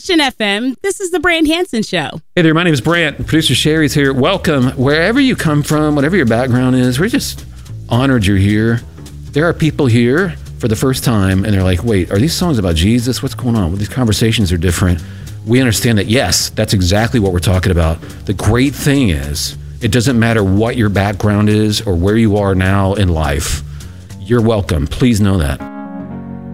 Christian FM. This is the Brant Hansen Show. Hey there, my name is Brant. Producer Sherry's here. Welcome. Wherever you come from, whatever your background is, we're just honored you're here. There are people here for the first time, and they're like, wait, are these songs about Jesus? What's going on? Well, these conversations are different. We understand that, yes, that's exactly what we're talking about. The great thing is, it doesn't matter what your background is or where you are now in life. You're welcome. Please know that.